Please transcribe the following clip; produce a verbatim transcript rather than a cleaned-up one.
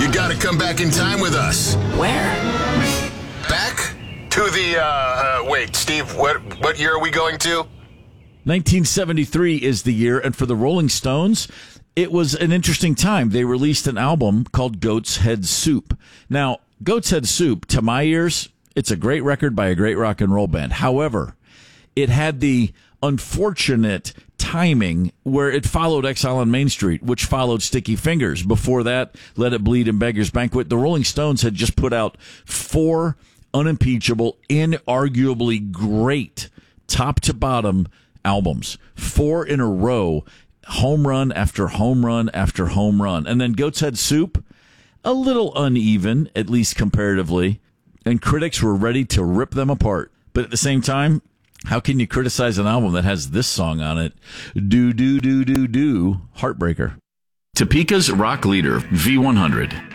You gotta come back in time with us. Where? Back to the, uh, uh wait, Steve, what, what year are we going to? nineteen seventy-three is the year, and for the Rolling Stones, it was an interesting time. They released an album called Goat's Head Soup. Now, Goat's Head Soup, to my ears, it's a great record by a great rock and roll band. However, it had the unfortunate timing where it followed Exile on Main Street, which followed Sticky Fingers. Before that, Let It Bleed and Beggar's Banquet. The Rolling Stones had just put out four unimpeachable, inarguably great, top-to-bottom albums. Four in a row, home run after home run after home run. And then Goat's Head Soup, a little uneven, at least comparatively, and critics were ready to rip them apart. But at the same time, how can you criticize an album that has this song on it? Do, do, do, do, do, Heartbreaker. Topeka's rock leader, V one hundred.